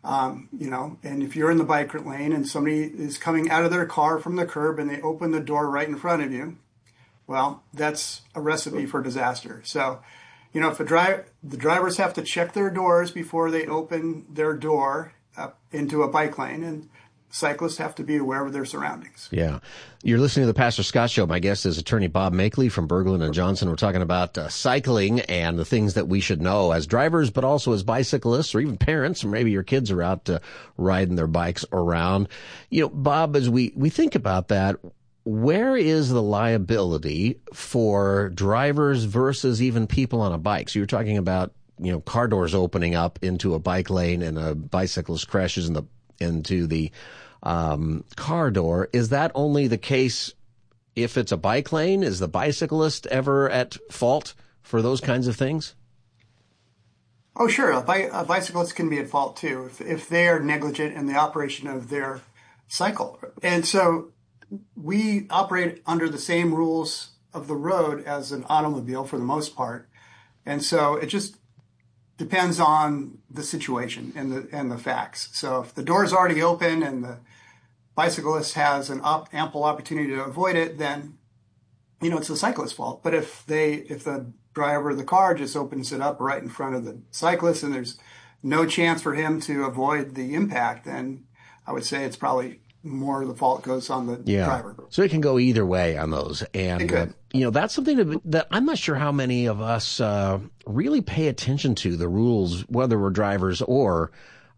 And if you're in the bike lane and somebody is coming out of their car from the curb and they open the door right in front of you, well, that's a recipe for disaster. So, if the drivers have to check their doors before they open their door up into a bike lane, and cyclists have to be aware of their surroundings. Yeah. You're listening to the Pastor Scott Show. My guest is attorney Bob Makeley from Berglund and Johnson. We're talking about cycling and the things that we should know as drivers, but also as bicyclists or even parents, or maybe your kids are out riding their bikes around. Bob, as we think about that, where is the liability for drivers versus even people on a bike? So you're talking about, car doors opening up into a bike lane and a bicyclist crashes into the car door. Is that only the case if it's a bike lane? Is the bicyclist ever at fault for those kinds of things? Oh, sure. A bicyclist can be at fault too if they are negligent in the operation of their cycle. And so we operate under the same rules of the road as an automobile for the most part. And so it just depends on the situation and the facts. So if the door is already open and the bicyclist has an ample opportunity to avoid it, then it's the cyclist's fault. But if the driver of the car just opens it up right in front of the cyclist and there's no chance for him to avoid the impact, then I would say it's probably more of the fault goes on the driver. So it can go either way on those. And, that's something that I'm not sure how many of us really pay attention to, the rules, whether we're drivers or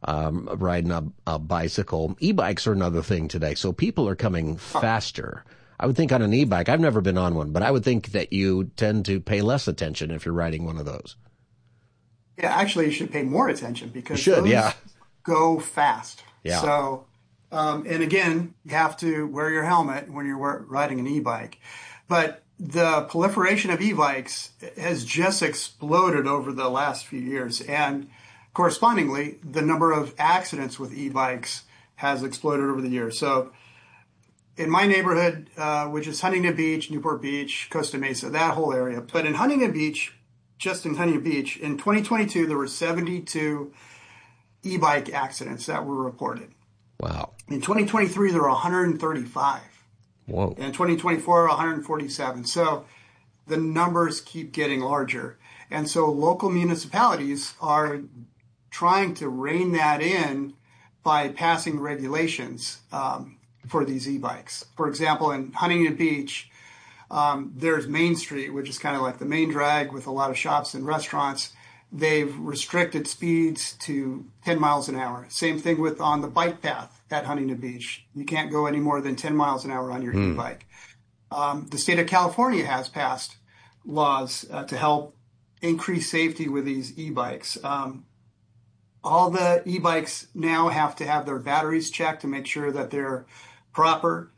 riding a bicycle. E-bikes are another thing today. So people are coming faster. I would think on an e-bike, I've never been on one, but I would think that you tend to pay less attention if you're riding one of those. Yeah, actually, you should pay more attention because those go fast. Yeah. So, and again, you have to wear your helmet when you're riding an e-bike. But the proliferation of e-bikes has just exploded over the last few years. And correspondingly, the number of accidents with e-bikes has exploded over the years. So in my neighborhood, which is Huntington Beach, Newport Beach, Costa Mesa, that whole area. But in Huntington Beach, just in Huntington Beach, in 2022, there were 72 e-bike accidents that were reported. Wow. In 2023, there were 135. Whoa. In 2024, 147. So the numbers keep getting larger. And so local municipalities are trying to rein that in by passing regulations for these e-bikes. For example, in Huntington Beach, there's Main Street, which is kind of like the main drag with a lot of shops and restaurants. They've restricted speeds to 10 miles an hour. Same thing on the bike path at Huntington Beach. You can't go any more than 10 miles an hour on your e-bike. The state of California has passed laws to help increase safety with these e-bikes. All the e-bikes now have to have their batteries checked to make sure that they're proper.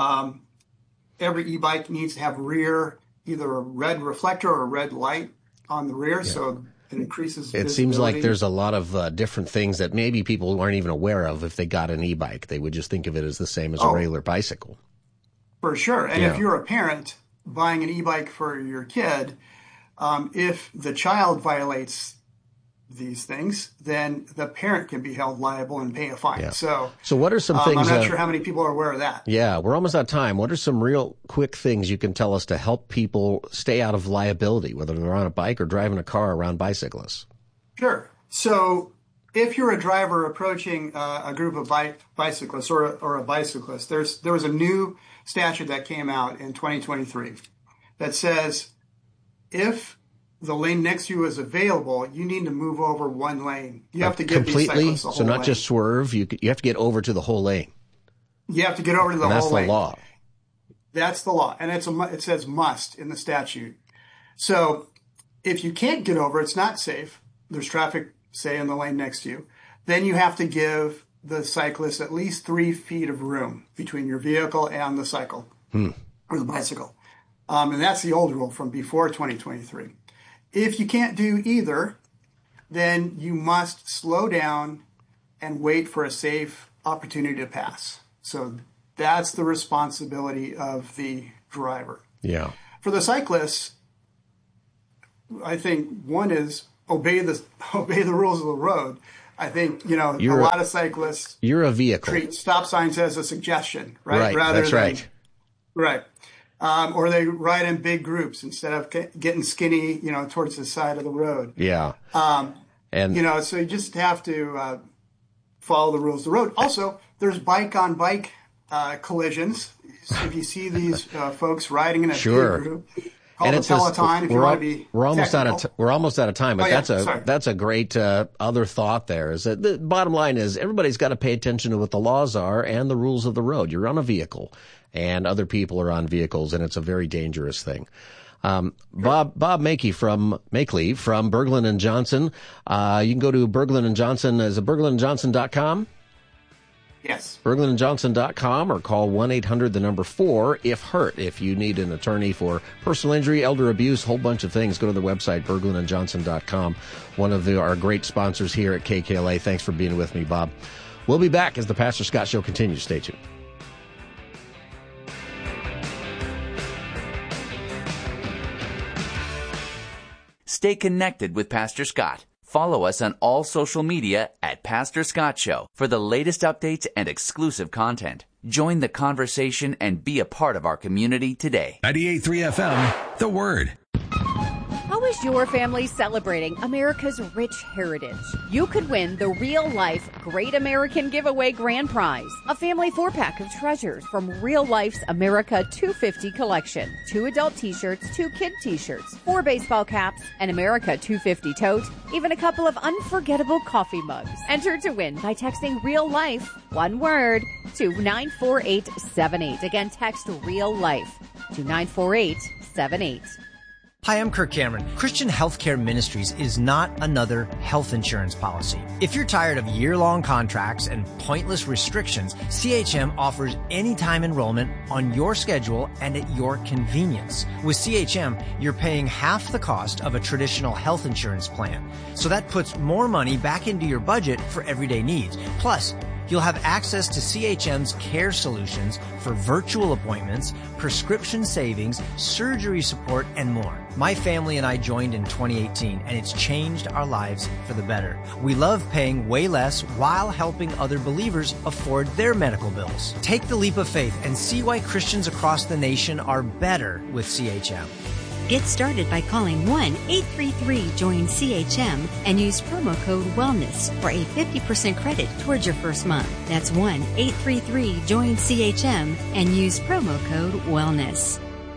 Every e-bike needs to have either a red reflector or a red light on the rear, so it increases visibility. It seems like there's a lot of different things that maybe people aren't even aware of if they got an e-bike. They would just think of it as the same as a regular bicycle. For sure. And if you're a parent buying an e-bike for your kid, if the child violates these things, then the parent can be held liable and pay a fine. Yeah. So what are some things? I'm not sure how many people are aware of that. Yeah, we're almost out of time. What are some real quick things you can tell us to help people stay out of liability, whether they're on a bike or driving a car around bicyclists? Sure. So if you're a driver approaching a group of bicyclists or a bicyclist, there was a new statute that came out in 2023 that says if the lane next to you is available, you need to move over one lane. You have to give these cyclists the whole lane. So not lane. just swerve, you have to get over to the whole lane. You have to get over to the whole lane. That's the law. That's the law. And it says must in the statute. So if you can't get over, it's not safe. There's traffic, say, in the lane next to you. Then you have to give the cyclist at least 3 feet of room between your vehicle and the cycle or the bicycle. And that's the old rule from before 2023. If you can't do either, then you must slow down and wait for a safe opportunity to pass. So that's the responsibility of the driver. Yeah. For the cyclists, I think one is obey the rules of the road. I think, a lot of cyclists You're a vehicle. treat stop signs as a suggestion, right? Right, that's right. Right. Or they ride in big groups instead of getting skinny, towards the side of the road. Yeah. So you just have to follow the rules of the road. Also, there's bike-on-bike collisions. So if you see these folks riding in a big group, call the Peloton if you want to be We're almost out of time, but that's a great other thought there. Is that the bottom line is everybody's got to pay attention to what the laws are and the rules of the road. You're on a vehicle, and other people are on vehicles, and it's a very dangerous thing. Bob Makley from Berglund and Johnson. You can go to Berglund and Johnson. Is it berglundandjohnson.com? Yes. berglundandjohnson.com, or call 1-800-4-IF-HURT if you need an attorney for personal injury, elder abuse, whole bunch of things. Go to the website, berglundandjohnson.com. One of our great sponsors here at KKLA. Thanks for being with me, Bob. We'll be back as the Pastor Scott Show continues. Stay tuned. Stay connected with Pastor Scott. Follow us on all social media at Pastor Scott Show for the latest updates and exclusive content. Join the conversation and be a part of our community today. 98.3 FM, The Word. How is your family celebrating America's rich heritage? You could win the Real Life Great American Giveaway Grand Prize, a family 4-pack of treasures from Real Life's America 250 collection. 2 adult t-shirts, 2 kid t-shirts, 4 baseball caps, an America 250 tote, even a couple of unforgettable coffee mugs. Enter to win by texting Real Life, one word, to 94878. Again, text Real Life to 94878. Hi, I'm Kirk Cameron. Christian Healthcare Ministries is not another health insurance policy. If you're tired of year-long contracts and pointless restrictions, CHM offers anytime enrollment on your schedule and at your convenience. With CHM, you're paying half the cost of a traditional health insurance plan. So that puts more money back into your budget for everyday needs. Plus, you'll have access to CHM's care solutions for virtual appointments, prescription savings, surgery support, and more. My family and I joined in 2018, and it's changed our lives for the better. We love paying way less while helping other believers afford their medical bills. Take the leap of faith and see why Christians across the nation are better with CHM. Get started by calling 1-833-JOIN-CHM and use promo code WELLNESS for a 50% credit towards your first month. That's 1-833-JOIN-CHM and use promo code WELLNESS.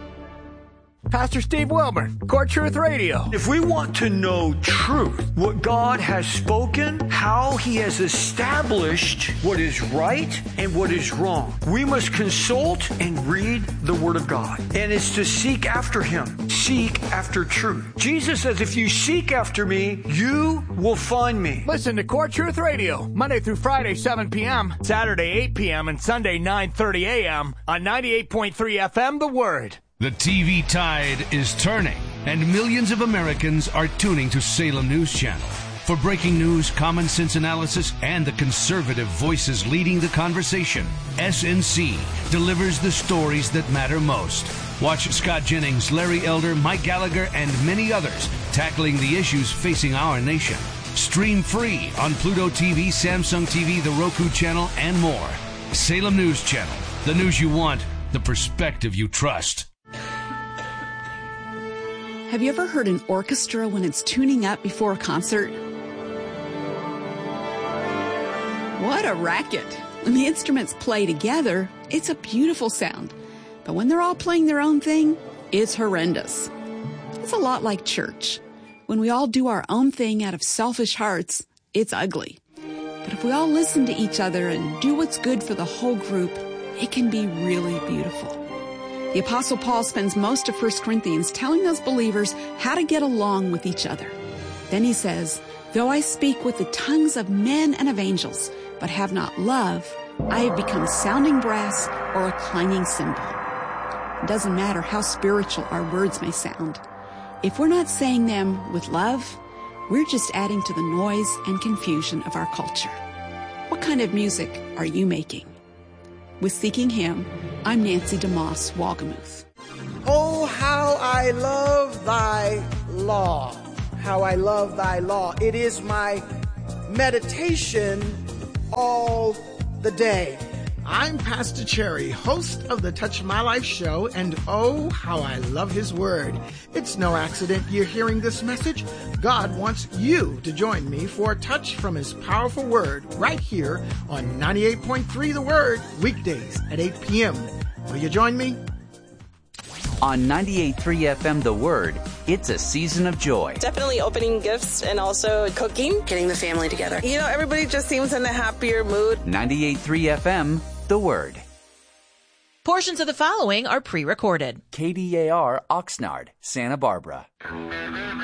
Pastor Steve Wilmer, Core Truth Radio. If we want to know truth, what God has spoken, how He has established what is right and what is wrong, we must consult and read the Word of God. And it's to seek after Him, seek after truth. Jesus says, if you seek after me, you will find me. Listen to Core Truth Radio, Monday through Friday, 7 p.m., Saturday, 8 p.m., and Sunday, 9:30 a.m. on 98.3 FM, The Word. The TV tide is turning, and millions of Americans are tuning to Salem News Channel. For breaking news, common sense analysis, and the conservative voices leading the conversation, SNC delivers the stories that matter most. Watch Scott Jennings, Larry Elder, Mike Gallagher, and many others tackling the issues facing our nation. Stream free on Pluto TV, Samsung TV, the Roku channel, and more. Salem News Channel. The news you want, the perspective you trust. Have you ever heard an orchestra when it's tuning up before a concert? What a racket. When the instruments play together, it's a beautiful sound. But when they're all playing their own thing, it's horrendous. It's a lot like church. When we all do our own thing out of selfish hearts, it's ugly. But if we all listen to each other and do what's good for the whole group, it can be really beautiful. The Apostle Paul spends most of 1 Corinthians telling those believers how to get along with each other. Then he says, though I speak with the tongues of men and of angels, but have not love, I have become sounding brass or a clanging cymbal. It doesn't matter how spiritual our words may sound. If we're not saying them with love, we're just adding to the noise and confusion of our culture. What kind of music are you making? With Seeking Him, I'm Nancy DeMoss Walgamuth. Oh, how I love thy law. How I love thy law. It is my meditation all the day. I'm Pastor Cherry, host of the Touch My Life show, and oh, how I love his word. It's no accident you're hearing this message. God wants you to join me for a touch from his powerful word right here on 98.3 The Word, weekdays at 8 p.m. Will you join me? On 98.3 FM The Word, it's a season of joy. Definitely opening gifts and also cooking. Getting the family together. You know, everybody just seems in a happier mood. 98.3 FM The Word. Portions of the following are pre-recorded. KDAR Oxnard, Santa Barbara.